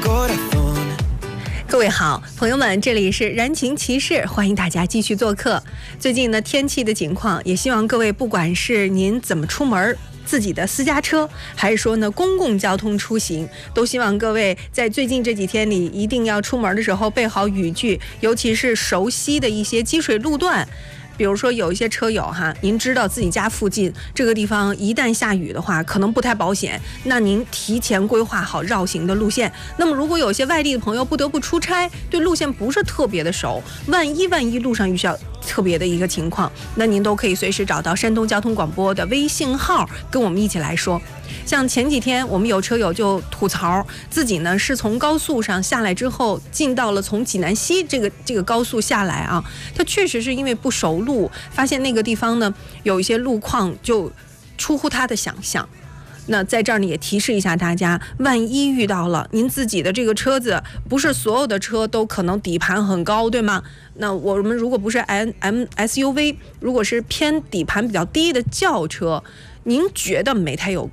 各位好，朋友们，这里是燃情骑士，欢迎大家继续做客。最近呢，天气的情况，也希望各位不管是您怎么出门，自己的私家车，还是说呢公共交通出行，都希望各位在最近这几天里一定要出门的时候备好雨具，尤其是熟悉的一些积水路段。比如说有一些车友哈，您知道自己家附近这个地方一旦下雨的话，可能不太保险，那您提前规划好绕行的路线。那么如果有些外地的朋友不得不出差，对路线不是特别的熟，万一路上遇上特别的一个情况，那您都可以随时找到山东交通广播的微信号，跟我们一起来说。像前几天我们有车友就吐槽自己呢是从高速上下来之后，进到了从济南西这个高速下来啊，他确实是因为不熟路，发现那个地方呢有一些路况就出乎他的想象。那在这儿呢也提示一下大家，万一遇到了您自己的这个车子，不是所有的车都可能底盘很高，对吗？那我们如果不是 SUV， 如果是偏底盘比较低的轿车，您觉得